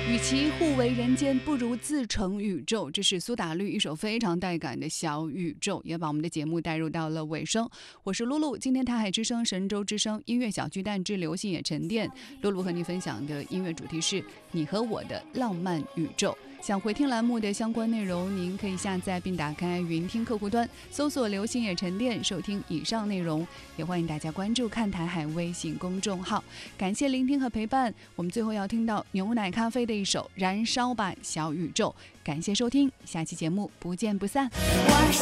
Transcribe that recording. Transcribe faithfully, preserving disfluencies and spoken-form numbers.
与其互为人间，不如自成宇宙。这是苏打绿一首非常带感的小宇宙，也把我们的节目带入到了尾声。我是露露，今天台海之声、神州之声、音乐小巨蛋之流行也沉淀。露露和你分享的音乐主题是你和我的浪漫宇宙。想回听栏目的相关内容，您可以下载并打开云听客户端，搜索流行也沉淀，收听以上内容。也欢迎大家关注看台海微信公众号。感谢聆听和陪伴，我们最后要听到牛奶咖啡的一首燃烧吧小宇宙。感谢收听，下期节目不见不散。